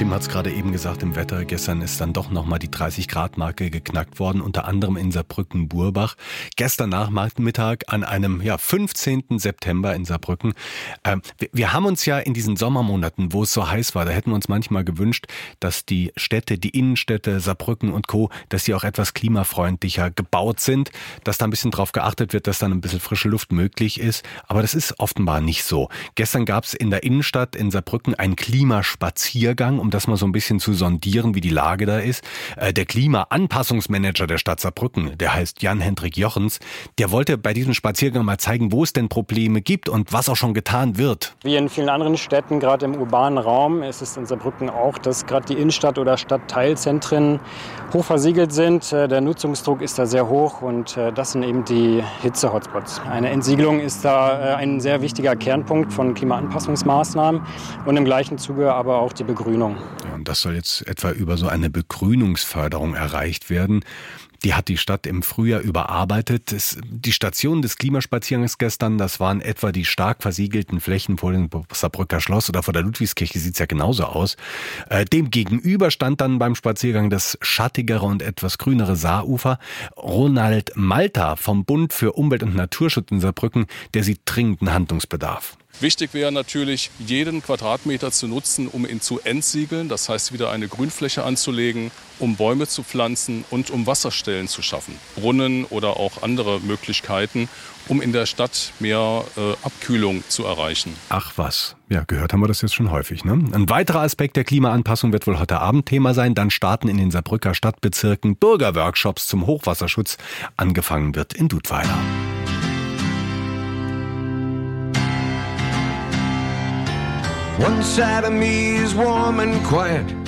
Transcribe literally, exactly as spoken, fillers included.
Tim hat es gerade eben gesagt, im Wetter. Gestern ist dann doch nochmal die dreißig Grad Marke geknackt worden, unter anderem in Saarbrücken-Burbach. Gestern Nachmittag an einem ja, fünfzehnten September in Saarbrücken. Ähm, wir, wir haben uns ja in diesen Sommermonaten, wo es so heiß war, da hätten wir uns manchmal gewünscht, dass die Städte, die Innenstädte, Saarbrücken und Co., dass die auch etwas klimafreundlicher gebaut sind, dass da ein bisschen drauf geachtet wird, dass dann ein bisschen frische Luft möglich ist. Aber das ist offenbar nicht so. Gestern gab es in der Innenstadt in Saarbrücken einen Klimaspaziergang, um das mal so ein bisschen zu sondieren, wie die Lage da ist. Der Klimaanpassungsmanager der Stadt Saarbrücken, der heißt Jan-Hendrik Jochens, der wollte bei diesem Spaziergang mal zeigen, wo es denn Probleme gibt und was auch schon getan wird. Wie in vielen anderen Städten, gerade im urbanen Raum, ist es in Saarbrücken auch, dass gerade die Innenstadt- oder Stadtteilzentren hoch versiegelt sind. Der Nutzungsdruck ist da sehr hoch und das sind eben die Hitze-Hotspots. Eine Entsiegelung ist da ein sehr wichtiger Kernpunkt von Klimaanpassungsmaßnahmen und im gleichen Zuge aber auch die Begrünung. Ja, und das soll jetzt etwa über so eine Begrünungsförderung erreicht werden. Die hat die Stadt im Frühjahr überarbeitet. Es, die Station des Klimaspaziergangs gestern, das waren etwa die stark versiegelten Flächen vor dem Saarbrücker Schloss oder vor der Ludwigskirche, sieht es ja genauso aus. Äh, dem gegenüber stand dann beim Spaziergang das schattigere und etwas grünere Saarufer. Ronald Malta vom Bund für Umwelt und Naturschutz in Saarbrücken, der sieht dringenden Handlungsbedarf. Wichtig wäre natürlich, jeden Quadratmeter zu nutzen, um ihn zu entsiegeln. Das heißt, wieder eine Grünfläche anzulegen, um Bäume zu pflanzen und um Wasserstellen zu schaffen. Brunnen oder auch andere Möglichkeiten, um in der Stadt mehr äh, Abkühlung zu erreichen. Ach was, ja, gehört haben wir das jetzt schon häufig, ne? Ein weiterer Aspekt der Klimaanpassung wird wohl heute Abend Thema sein. Dann starten in den Saarbrücker Stadtbezirken Bürgerworkshops zum Hochwasserschutz. Angefangen wird in Dudweiler. One side of me is warm and quiet.